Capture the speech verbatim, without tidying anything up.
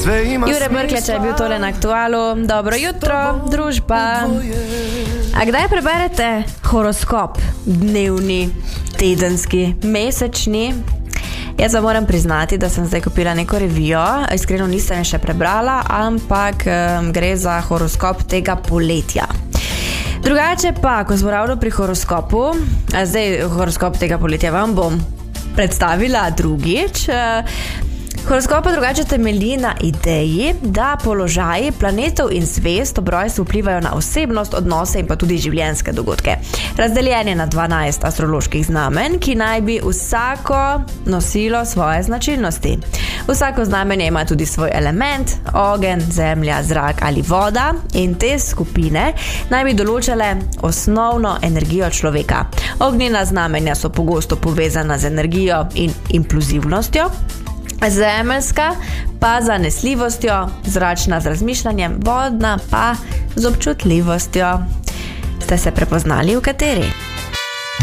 Jure Brkleča je bil tole na Aktualu. Dobro jutro, družba. A kdaj preberete horoskop? Dnevni, tedenski, mesečni? Jaz vam moram priznati, da sem zdaj kupila neko revijo, iskreno nisem je še prebrala, ampak um, gre za horoskop tega poletja. Drugače pa, ko smo ravno pri horoskopu, zdaj horoskop tega poletja vam bom predstavila drugič. Horoskop pa drugače temelji na ideji, da položaji planetov in zvezd ob rojstvu vplivajo na osebnost, odnose in pa tudi življenjske dogodke. Razdeljen je na dvanajst astroloških znamen, ki naj bi vsako nosilo svoje značilnosti. Vsako znamenje ima tudi svoj element, ogenj, zemlja, zrak ali voda, in te skupine naj bi določale osnovno energijo človeka. Ognjena znamenja so pogosto povezana z energijo in impulzivnostjo, zemeljska pa zanesljivostjo, zračna z razmišljanjem, vodna pa z občutljivostjo. Ste se prepoznali v kateri?